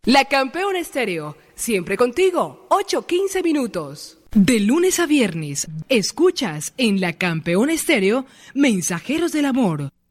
La Campeona Estéreo, siempre contigo, 8:15 minutos. De lunes a viernes, escuchas en La Campeona Estéreo, Mensajeros del Amor,